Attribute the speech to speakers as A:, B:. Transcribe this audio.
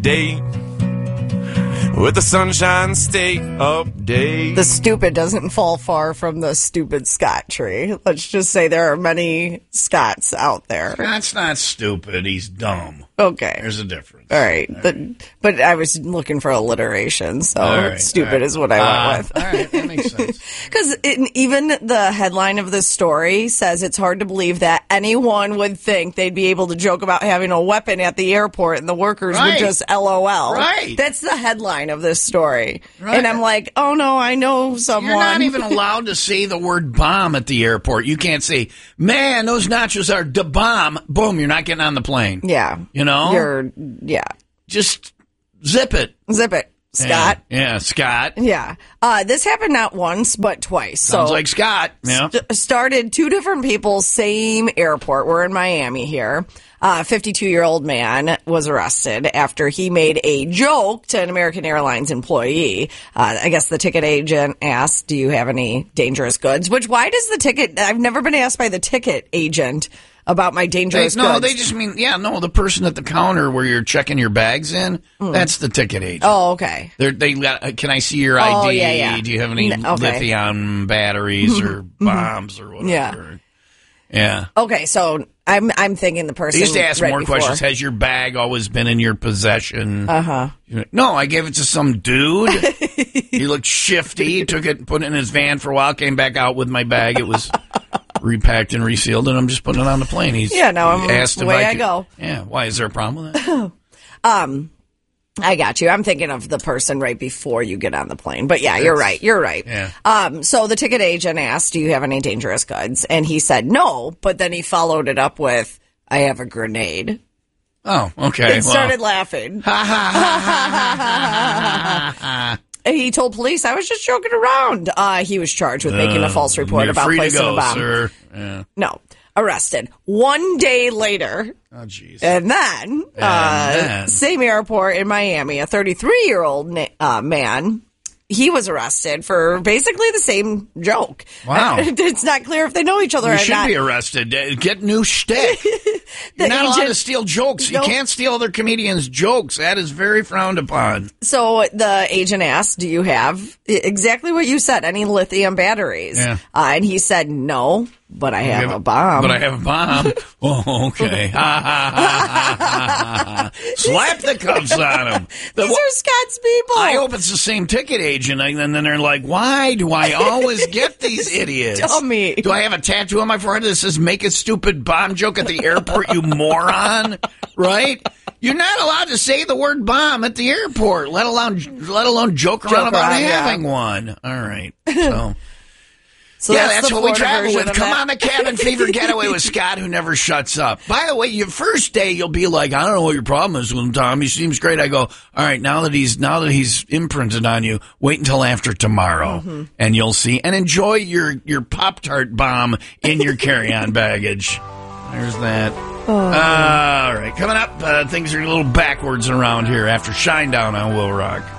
A: day with the Sunshine State update.
B: The stupid doesn't fall far from the stupid Scott tree. Let's just say there are many Scotts out there.
C: Scott's not stupid. He's dumb.
B: Okay.
C: There's a difference.
B: All right. But I was looking for alliteration, so stupid is what I went with.
C: All right, that makes sense.
B: Because even the headline of this story says it's hard to believe that anyone would think they'd be able to joke about having a weapon at the airport and the workers would just LOL.
C: Right.
B: That's the headline of this story.
C: Right.
B: And I'm like, oh no, I know someone.
C: You're not even allowed to say the word bomb at the airport. You can't say, man, those nachos are da bomb. Boom, you're not getting on the plane.
B: Yeah.
C: You know?
B: Just
C: zip it.
B: Zip it. Scott.
C: Yeah, Scott.
B: Yeah. This happened not once, but twice.
C: Sounds like Scott. Yeah.
B: Started two different people, same airport. We're in Miami here. 52-year-old man was arrested after he made a joke to an American Airlines employee. I guess the ticket agent asked, do you have any dangerous goods? Why does I've never been asked by the ticket agent about my dangerous goods.
C: No, they just mean, the person at the counter where you're checking your bags in, that's the ticket agent.
B: Oh, okay.
C: Can I see your ID?
B: Yeah.
C: Do you have any lithium batteries or bombs or whatever? Yeah.
B: Okay, so I'm thinking the person.
C: They used to ask more questions. Has your bag always been in your possession? No, I gave it to some dude. He looked shifty. He took it and put it in his van for a while, came back out with my bag. It was repacked and resealed, and I'm just putting it on the plane.
B: I'm asked the way I go.
C: Yeah, why? Is there a problem with that?
B: I got you. I'm thinking of the person right before you get on the plane. But yeah, you're right.
C: Yeah.
B: So the ticket agent asked, do you have any dangerous goods? And he said no, but then he followed it up with, I have a grenade.
C: Oh, okay.
B: And started laughing. He told police, I was just joking around. He was charged with making a false report about placing a bomb.
C: Sir. Yeah.
B: No. Arrested. 1 day later.
C: Oh, jeez.
B: And then, same airport in Miami, a 33-year-old man, he was arrested for basically the same joke.
C: Wow.
B: It's not clear if they know each other or not.
C: You should be arrested. Get new shtick. You're not allowed to steal jokes. Nope. You can't steal other comedians' jokes. That is very frowned upon.
B: So the agent asked, do you have exactly what you said, any lithium batteries?
C: Yeah.
B: And he said, no, but I have a bomb.
C: But I have a bomb. Oh, okay. Slap the cuffs on him.
B: These are Scott's people.
C: I hope it's the same ticket agent. And then they're like, why do I always get these idiots?
B: Dummy.
C: Do I have a tattoo on my forehead that says, make a stupid bomb joke at the airport, you moron? Right? You're not allowed to say the word bomb at the airport, let alone joke around about having one. All right. So that's what we travel with. Come on the Cabin Fever Getaway with Scott, who never shuts up. By the way, your first day, you'll be like, I don't know what your problem is with him, Tom. He seems great. I go, all right, now that he's imprinted on you, wait until after tomorrow, and you'll see. And enjoy your Pop-Tart bomb in your carry-on baggage. There's that. All right, coming up, things are a little backwards around here after Shinedown on Will Rock.